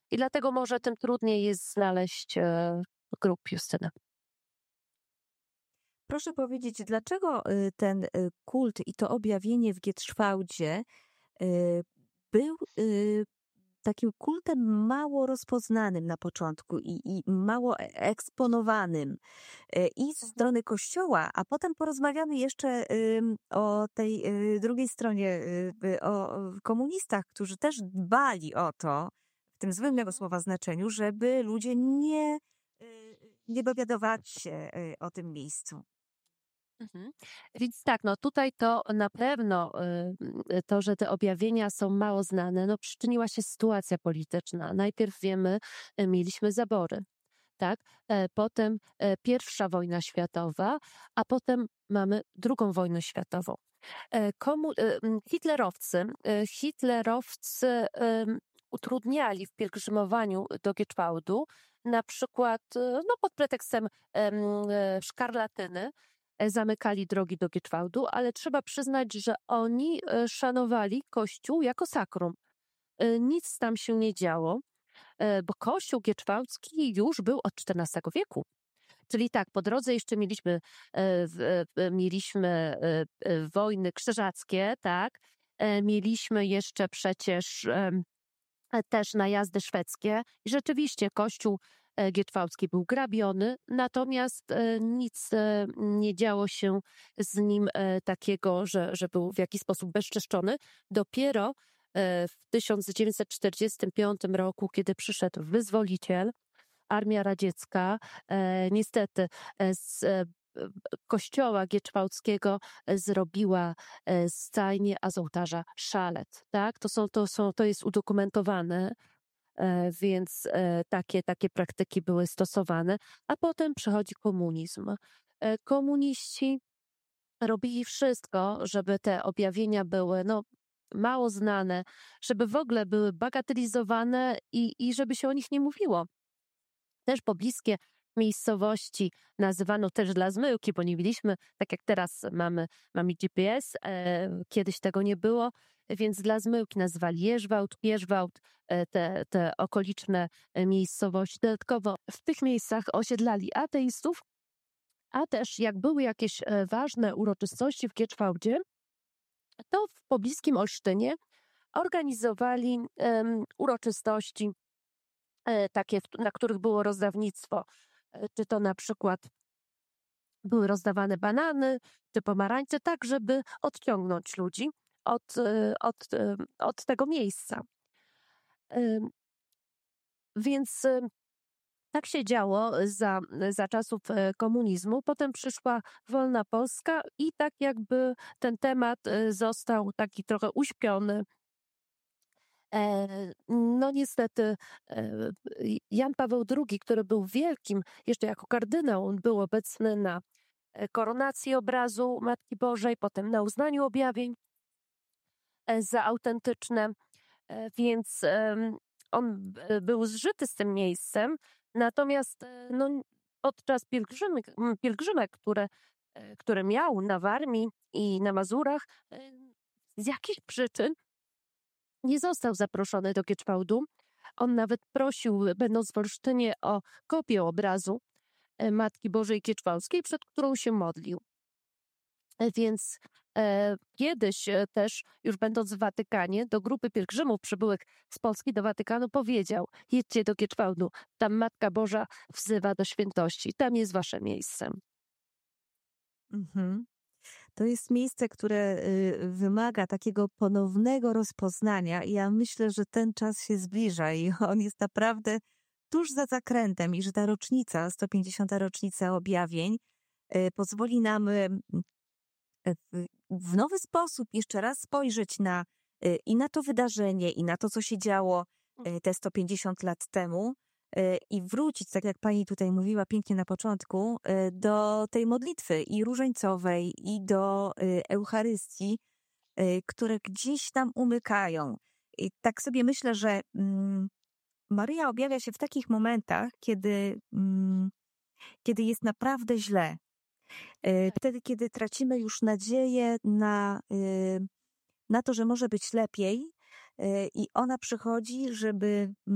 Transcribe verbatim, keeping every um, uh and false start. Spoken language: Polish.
I dlatego może tym trudniej jest znaleźć e, grób Justyny. Proszę powiedzieć, dlaczego y, ten y, kult i to objawienie w Gietrzwałdzie y, był y, takim kultem mało rozpoznanym na początku i, i mało e- eksponowanym y, i ze strony Kościoła, a potem porozmawiamy jeszcze ym, o tej y, drugiej stronie, y, y, o o komunistach, którzy też dbali o to, w tym złym tego słowa znaczeniu, żeby ludzie nie, y, nie dowiadywali się y, o tym miejscu. Mhm. Więc tak, no tutaj to na pewno y, to, że te objawienia są mało znane, no przyczyniła się sytuacja polityczna. Najpierw wiemy, y, mieliśmy zabory, tak? E, Potem e, pierwsza wojna światowa, a potem mamy drugą wojnę światową. E, Komu, e, m, hitlerowcy, e, hitlerowcy em, utrudniali w pielgrzymowaniu do Gieczwałdu, na przykład e, no, pod pretekstem em, e, szkarlatyny, e, zamykali drogi do Gieczwałdu, ale trzeba przyznać, że oni e, szanowali Kościół jako sakrum. E, Nic tam się nie działo, e, bo Kościół gieczwałdzki już był od czternastego wieku. Czyli tak, po drodze jeszcze mieliśmy, e, w- e, mieliśmy e, e, wojny krzyżackie, tak? E, Mieliśmy jeszcze przecież em, e, też najazdy szwedzkie. I rzeczywiście Kościół e, gieczwałdzki był grabiony, natomiast e, nic e, nie działo się z nim e, takiego, że, że był w jakiś sposób bezczeszczony. Dopiero e, w tysiąc dziewięćset czterdziestym piątym roku, kiedy przyszedł wyzwoliciel, Armia Radziecka, e, niestety e, z e, b- kościoła gieczwałdzkiego e, zrobiła e, stajnię, a z ołtarza szalet, tak? To są, to są, to jest udokumentowane, e, więc e, takie, takie praktyki były stosowane, a potem przychodzi komunizm. E, Komuniści robili wszystko, żeby te objawienia były, no, mało znane, żeby w ogóle były bagatelizowane i, i żeby się o nich nie mówiło. Też pobliskie miejscowości nazywano też dla zmyłki, bo nie mieliśmy, tak jak teraz mamy, mamy G P S, e, kiedyś tego nie było, więc dla zmyłki nazywali Jeżwałd, Pierzwałd, e, te, te okoliczne e, miejscowości. Dodatkowo w tych miejscach osiedlali ateistów, a też jak były jakieś e, ważne uroczystości w Gieczwałdzie, to w pobliskim Olsztynie organizowali em, uroczystości e, takie, w- na których było rozdawnictwo. E, Czy to na przykład były rozdawane banany czy pomarańcze, tak żeby odciągnąć ludzi od, e, od, e, od tego miejsca. Ym, Więc e, tak się działo za, za czasów e, komunizmu. Potem przyszła wolna Polska i tak jakby ten temat e, został taki trochę uśpiony. E, No niestety e, Jan Paweł drugi, który był wielkim, jeszcze jako kardynał, on był obecny na e, koronacji obrazu Matki Bożej, potem na uznaniu objawień e, za autentyczne, e, więc em, on e, był zżyty z tym miejscem, natomiast e, no, podczas pielgrzymek, m, pielgrzymek które, e, które miał na Warmii i na Mazurach, e, z jakichś przyczyn nie został zaproszony do Gieczwałdu. On nawet prosił, będąc w Olsztynie, o kopię obrazu e, Matki Bożej Gieczwałdzkiej, przed którą się modlił. E, Więc e, kiedyś e, też, już będąc w Watykanie, do grupy pielgrzymów przybyłych z Polski do Watykanu powiedział: jedźcie do Gieczwałdu, tam Matka Boża wzywa do świętości, tam jest wasze miejsce. Mhm. To jest miejsce, które y, wymaga takiego ponownego rozpoznania i ja myślę, że ten czas się zbliża i on jest naprawdę tuż za zakrętem i że ta rocznica, sto pięćdziesiąta rocznica objawień, y, pozwoli nam y, w, w nowy sposób jeszcze raz spojrzeć na y, i na to wydarzenie, i na to, co się działo y, te sto pięćdziesiąt lat temu y, i wrócić, tak jak pani tutaj mówiła pięknie na początku, y, do tej modlitwy i różańcowej, i do y, Eucharystii, y, które gdzieś tam umykają. I tak sobie myślę, że mm, Maryja objawia się w takich momentach, kiedy, mm, kiedy jest naprawdę źle. Y, Wtedy, kiedy tracimy już nadzieję na, y, na to, że może być lepiej, y, i ona przychodzi, żeby